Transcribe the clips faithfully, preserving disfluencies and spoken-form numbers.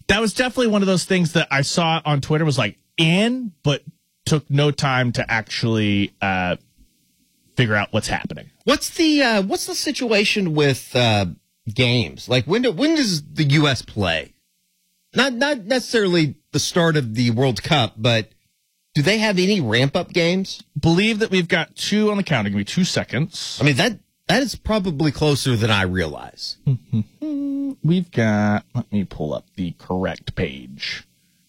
That was definitely one of those things that I saw on Twitter was like in, but took no time to actually uh, figure out what's happening. What's the uh, what's the situation with uh, games? Like when do, when does the U S play? Not not necessarily the start of the World Cup, but do they have any ramp up games? Believe that we've got two on the count. Give me two seconds. I mean that that is probably closer than I realize. We've got, let me pull up the correct page.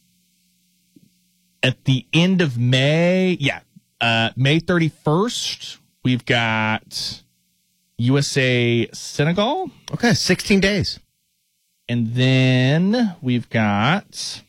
At the end of May, yeah, uh, May thirty-first, we've got U S A Senegal. Okay, sixteen days. And then we've got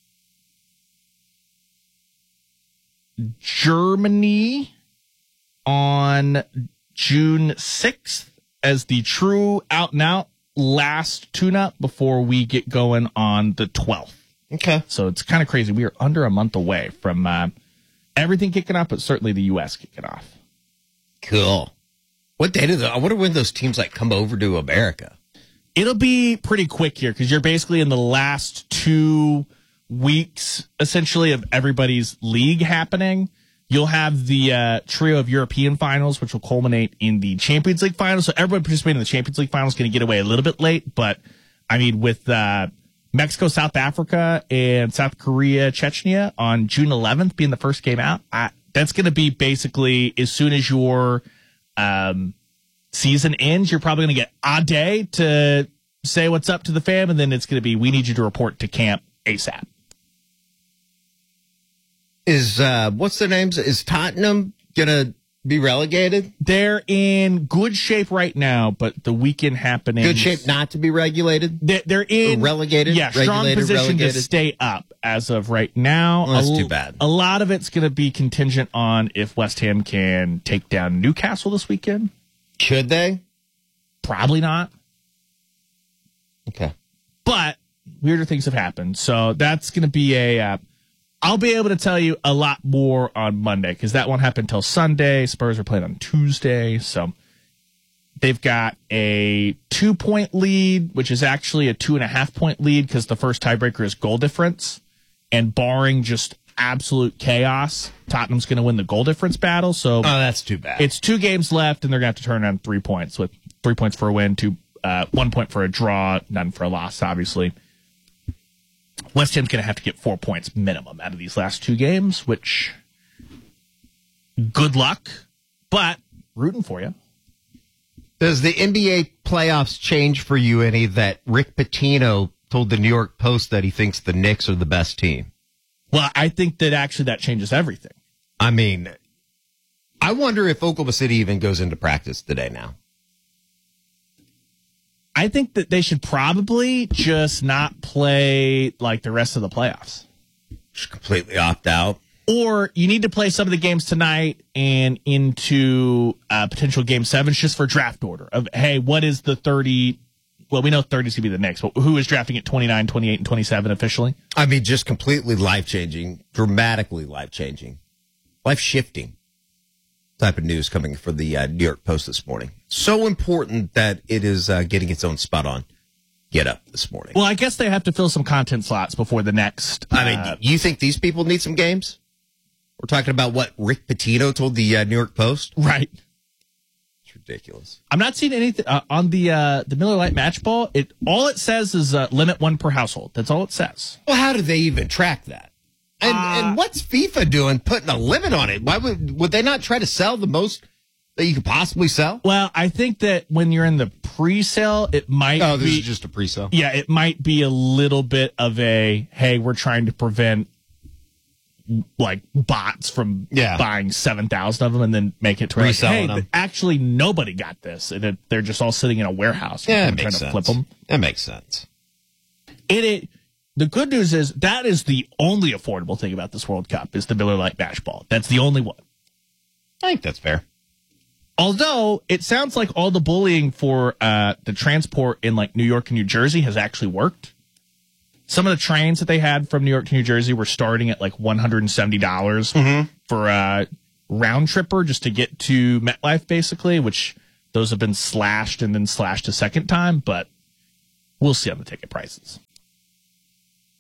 Germany on June sixth as the true out and out last tune-up before we get going on the twelfth. Okay. So it's kind of crazy. We are under a month away from uh, everything kicking off, but certainly the U S kicking off. Cool. What day do the, I wonder when those teams like come over to America. It'll be pretty quick here because you're basically in the last two weeks, essentially, of everybody's league happening. You'll have the uh, trio of European finals, which will culminate in the Champions League finals. So everyone participating in the Champions League finals is going to get away a little bit late. But, I mean, with uh, Mexico, South Africa, and South Korea, Chechnya on June eleventh being the first game out, I, that's going to be basically as soon as your um, season ends, you're probably going to get a day to say what's up to the fam, and then it's going to be, we need you to report to camp ASAP. Is, uh, what's their names? Is Tottenham going to be relegated? They're in good shape right now, but the weekend happening. Good shape not to be regulated? They're, they're in. Or relegated? Yeah, strong Regulated, position relegated? to stay up as of right now. Well, that's a, too bad. A lot of it's going to be contingent on if West Ham can take down Newcastle this weekend. Should they? Probably not. Okay. But weirder things have happened. So that's going to be a. Uh, I'll be able to tell you a lot more on Monday because that won't happen until Sunday. Spurs are playing on Tuesday. So they've got a two point lead, which is actually a two and a half point lead because the first tiebreaker is goal difference. And barring just absolute chaos, Tottenham's going to win the goal difference battle. So oh, that's too bad. It's two games left, and they're going to have to turn on three points with three points for a win, two, uh, one point for a draw, none for a loss, obviously. West Ham's going to have to get four points minimum out of these last two games, which good luck, but rooting for you. Does the N B A playoffs change for you any that Rick Pitino told the New York Post that he thinks the Knicks are the best team? Well, I think that actually that changes everything. I mean, I wonder if Oklahoma City even goes into practice today now. I think that they should probably just not play like the rest of the playoffs. Just completely opt out. Or you need to play some of the games tonight and into uh, potential game sevens just for draft order of, hey, what is the thirty? Well, we know thirty is going to be the Knicks, but who is drafting at twenty-nine, twenty-eight, and twenty-seven officially? I mean, just completely life-changing, dramatically life-changing, life-shifting type of news coming from the uh, New York Post this morning. So important that it is uh, getting its own spot on Get Up this morning. Well, I guess they have to fill some content slots before the next. I mean, uh, you think these people need some games? We're talking about what Rick Pitino told the uh, New York Post? Right. It's ridiculous. I'm not seeing anything uh, on the uh, the Miller Lite Match Ball. It all it says is uh, limit one per household. That's all it says. Well, how do they even track that? And Uh, and what's FIFA doing putting a limit on it? Why would would they not try to sell the most that you could possibly sell? Well, I think that when you're in the pre-sale, it might Oh, this be, is just a pre-sale? Yeah, it might be a little bit of a, hey, we're trying to prevent like bots from Yeah. buying seven thousand of them and then make it to where, like, Reselling hey, them. th- actually nobody got this. And it, they're just all sitting in a warehouse. Yeah, and it trying makes to sense. flip them. That makes sense. It, it the good news is that is the only affordable thing about this World Cup is the Miller Lite Match Ball. That's the only one. I think that's fair. Although it sounds like all the bullying for uh, the transport in like New York and New Jersey has actually worked. Some of the trains that they had from New York to New Jersey were starting at like one hundred seventy dollars Mm-hmm. for a round tripper just to get to MetLife, basically, which those have been slashed and then slashed a second time. But we'll see on the ticket prices.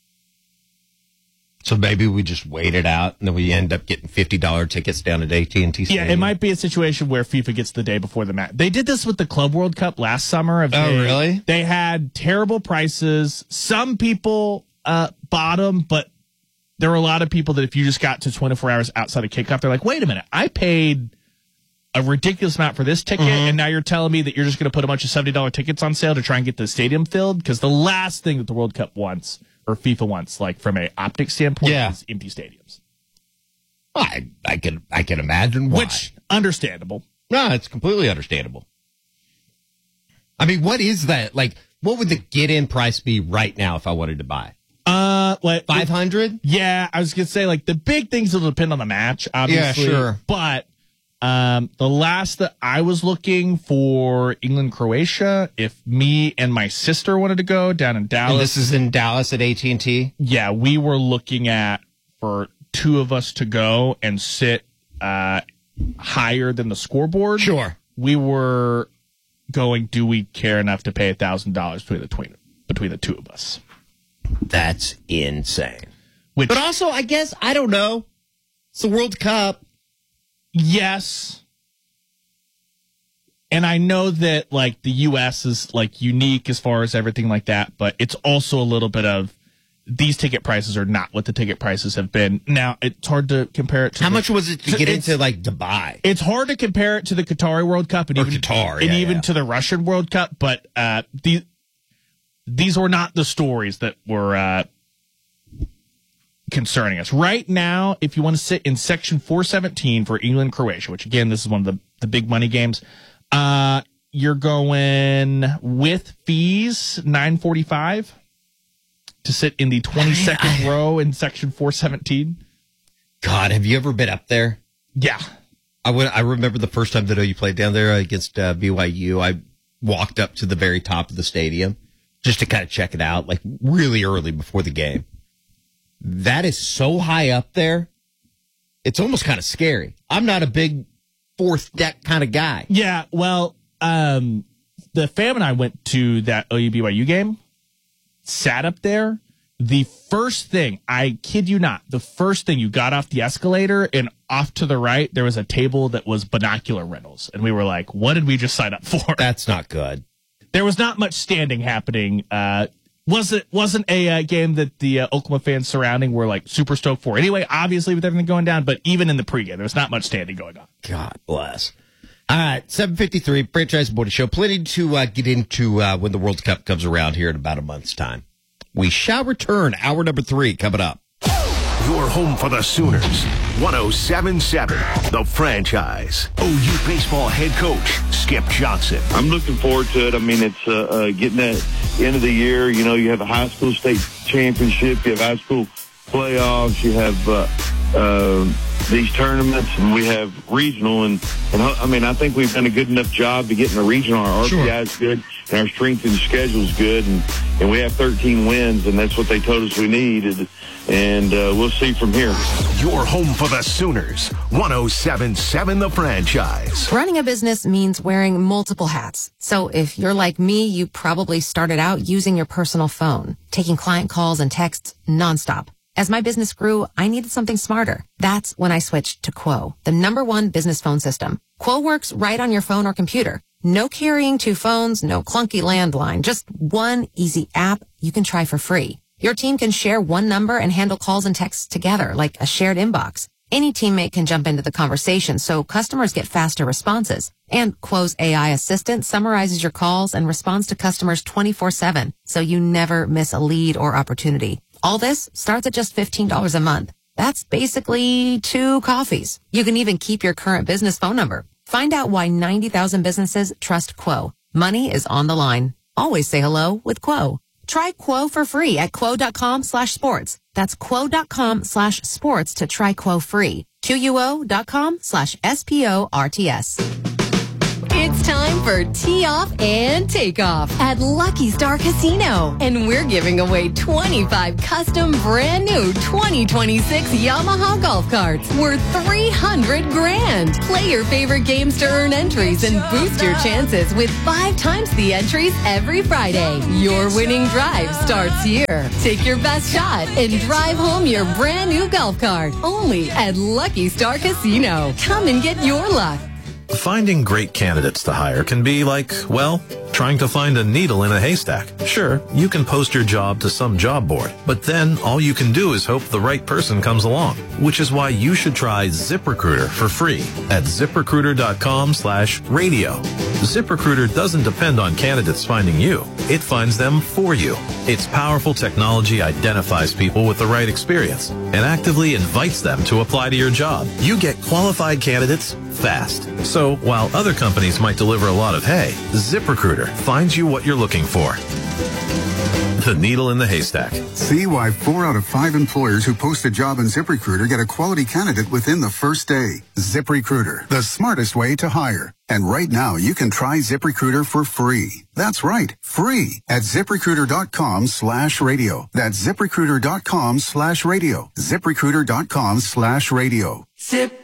So maybe we just wait it out, and then we end up getting fifty dollars tickets down at A T and T Stadium. Yeah, it might be a situation where FIFA gets the day before the match. They did this with the Club World Cup last summer. If Oh, they, really? They had terrible prices. Some people uh, bought them, but there were a lot of people that if you just got to twenty-four hours outside of kickoff, they're like, wait a minute, I paid a ridiculous amount for this ticket, Mm-hmm. and now you're telling me that you're just going to put a bunch of seventy dollars tickets on sale to try and get the stadium filled? Because the last thing that the World Cup wants, or FIFA wants, like from a optic standpoint, Yeah. is empty stadiums. I I can I can imagine why. Which, understandable. No, it's completely understandable. I mean, what is that? Like, what would the get-in price be right now if I wanted to buy? Uh, what? five hundred? Yeah, I was gonna say like the big things will depend on the match, obviously. Yeah, sure. But um, the last that I was looking for England Croatia, if me and my sister wanted to go down in Dallas, And this is in Dallas at A T and T? yeah, we were looking at for two of us to go and sit uh higher than the scoreboard. Sure. We were going. Do we care enough to pay a thousand dollars between the between between the two of us? That's insane. Which, But also, I guess, I don't know. It's the World Cup. yes. And I know that like the U S is like unique as far as everything like that, but it's also a little bit of these ticket prices are not what the ticket prices have been. Now, it's hard to compare it to How the- much was it to So get it's- into, like, Dubai? It's hard to compare it to the Qatari World Cup and Or even Qatar, and yeah, even yeah. to the Russian World Cup, but uh, these these were not the stories that were uh, concerning us right now. If you want to sit in section four seventeen for England Croatia, which again this is one of the the big money games, uh, you're going with fees nine forty-five to sit in the twenty-second row in section four seventeen. God, have you ever been up there? Yeah. I went, I remember the first time that you played down there against uh, B Y U. I walked up to the very top of the stadium just to kind of check it out, like really early before the game. That is so high up there. It's almost kind of scary. I'm not a big fourth deck kind of guy. Yeah, well, um, the fam and I went to that O U B Y U game, sat up there. The first thing, I kid you not, the first thing you got off the escalator and off to the right, there was a table that was binocular rentals. And we were like, what did we just sign up for? That's not good. There was not much standing happening. Uh, wasn't, wasn't a uh, game that the uh, Oklahoma fans surrounding were like super stoked for. Anyway, obviously with everything going down, but even in the pregame, there was not much standing going on. God bless. All right, seven fifty-three, Franchise Morning Show. Plenty to uh, get into uh, when the World Cup comes around here in about a month's time. We shall return. Hour number three coming up. Your home for the Sooners. one oh seven point seven, The Franchise. O U baseball head coach, Skip Johnson. I'm looking forward to it. I mean, it's uh, uh, getting that end of the year. You know, you have a high school state championship. You have high school playoffs. You have uh, uh, these tournaments, and we have regional. And, and I mean, I think we've done a good enough job to get in the regional. Our R P I is good, and our strength and schedule is good. And, and we have thirteen wins, and that's what they told us we needed. And uh, we'll see from here. Your home for the Sooners. one oh seven point seven, The Franchise. Running a business means wearing multiple hats. So if you're like me, you probably started out using your personal phone, taking client calls and texts nonstop. As my business grew, I needed something smarter. That's when I switched to Quo, the number one business phone system. Quo works right on your phone or computer. No carrying two phones, no clunky landline, just one easy app you can try for free. Your team can share one number and handle calls and texts together like a shared inbox. Any teammate can jump into the conversation so customers get faster responses. And Quo's A I assistant summarizes your calls and responds to customers twenty-four seven, so you never miss a lead or opportunity. All this starts at just fifteen dollars a month. That's basically two coffees. You can even keep your current business phone number. Find out why ninety thousand businesses trust Quo. Money is on the line. Always say hello with Quo. Try Quo for free at quo.com slash sports. That's quo.com slash sports to try Quo free. Q U O dot com slash S P O R T S. It's time for tee off and take off at Lucky Star Casino. And we're giving away twenty-five custom brand new twenty twenty-six Yamaha golf carts worth three hundred grand. Play your favorite games to earn entries and boost your chances with five times the entries every Friday. Your winning drive starts here. Take your best shot and drive home your brand new golf cart. Only at Lucky Star Casino. Come and get your luck. Finding great candidates to hire can be like, well, trying to find a needle in a haystack. Sure, you can post your job to some job board, but then all you can do is hope the right person comes along, which is why you should try ZipRecruiter for free at ZipRecruiter.com slash radio. ZipRecruiter doesn't depend on candidates finding you. It finds them for you. Its powerful technology identifies people with the right experience and actively invites them to apply to your job. You get qualified candidates fast. So while other companies might deliver a lot of hay, ZipRecruiter finds you what you're looking for. The needle in the haystack. See why four out of five employers who post a job in ZipRecruiter get a quality candidate within the first day. ZipRecruiter, the smartest way to hire. And right now, you can try ZipRecruiter for free. That's right, free at ZipRecruiter.com slash radio. That's ZipRecruiter.com slash radio. ZipRecruiter.com slash radio. Zip